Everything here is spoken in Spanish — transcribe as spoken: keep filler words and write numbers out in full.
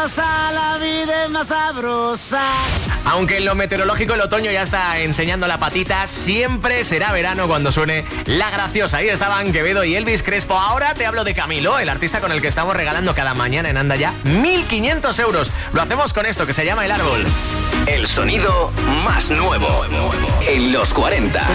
sabrosa, la vida es más sabrosa. Aunque en lo meteorológico el otoño ya está enseñando la patita, siempre será verano cuando suene La Graciosa. Ahí estaban Quevedo y Elvis Crespo. Ahora te hablo de Camilo, el artista con el que estamos regalando cada mañana en Anda Ya mil quinientos euros. Lo hacemos con esto que se llama El Árbol. El sonido más nuevo en los cuarenta.